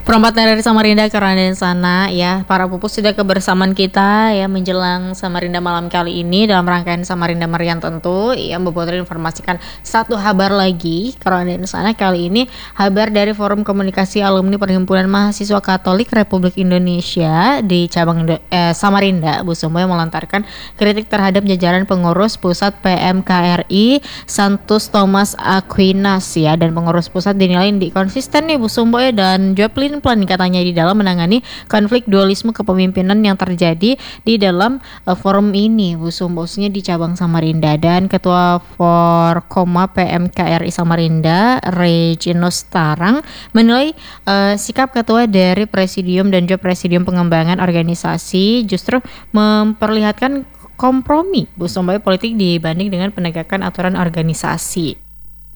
Perempat dari Samarinda karena di sana ya para pupus sudah kebersamaan kita ya menjelang Samarinda malam kali ini dalam rangkaian Samarinda Merian tentu ya membuat informasikan satu kabar lagi karena di sana kali ini kabar dari Forum Komunikasi Alumni Perhimpunan Mahasiswa Katolik Republik Indonesia di cabang Samarinda Bu Sumbo yang melontarkan kritik terhadap jajaran pengurus pusat PMKRI Santus Thomas Aquinas ya, dan pengurus pusat dinilai konsisten nih Bu Sumbo ya, dan juga plan katanya di dalam menangani konflik dualisme kepemimpinan yang terjadi di dalam forum ini Bu Sumbo, khususnya di cabang Samarinda. Dan Ketua Forkoma PMKRI Samarinda Reginus Tarang menilai sikap ketua dari Presidium dan juga Presidium Pengembangan Organisasi justru memperlihatkan kompromi Bu Sumbo politik dibanding dengan penegakan aturan organisasi.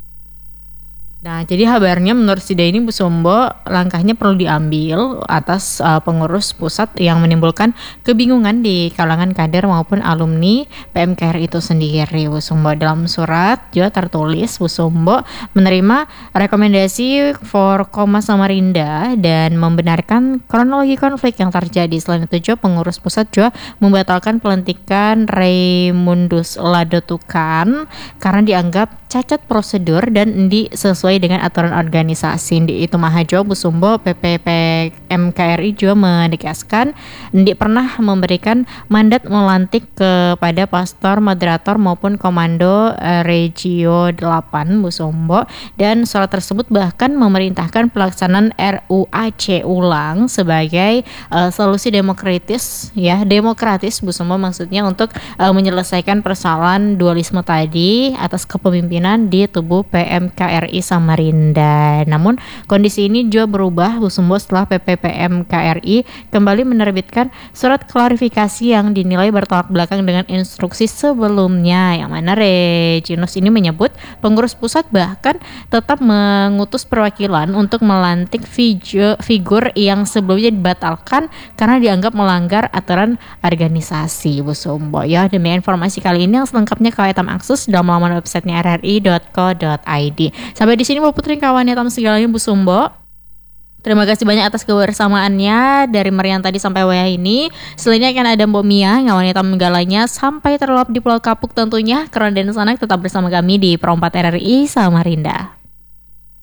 Nah, jadi kabarnya menurut Sida ini Bu Sumbo langkahnya perlu diambil atas pengurus pusat yang menimbulkan kebingungan di kalangan kader maupun alumni PMKRI itu sendiri Bu Sumbo. Dalam surat juga tertulis Bu Sumbo menerima rekomendasi Forkoma Samarinda dan membenarkan kronologi konflik yang terjadi. Selain itu juga pengurus pusat juga membatalkan pelantikan Raymundus Ladotukan karena dianggap cacat prosedur dan sesuai dengan aturan organisasi. Di itu Mahajo Bu Sumbo PPP MKRI juga menegaskan Ndi pernah memberikan mandat melantik kepada pastor, moderator maupun komando Regio 8 Bu Sumbo, dan surat tersebut bahkan memerintahkan pelaksanaan RUAC ulang sebagai solusi demokratis Bu Sumbo, maksudnya untuk menyelesaikan persoalan dualisme tadi atas kepemimpinan di tubuh PMKRI Samarinda. Namun kondisi ini juga berubah Bu Sumbo setelah PPPM KRI kembali menerbitkan surat klarifikasi yang dinilai bertolak belakang dengan instruksi sebelumnya, yang mana Reginus ini menyebut pengurus pusat bahkan tetap mengutus perwakilan untuk melantik figur yang sebelumnya dibatalkan karena dianggap melanggar aturan organisasi Bu Sumbo. Ya, demikian informasi kali ini, yang selengkapnya kalian tam akses dalam laman websitenya rri.co.id. Sampai di sini Bu Putri kawannya tam segalanya Bu Sumbo. Terima kasih banyak atas kebersamaannya dari Merian tadi sampai Waya ini. Selanjutnya akan ada Mbok Mia ngawannya tam galanya sampai terlelap di Pulau Kapuk tentunya. Karena dan sana tetap bersama kami di Perompat RRI Samarinda.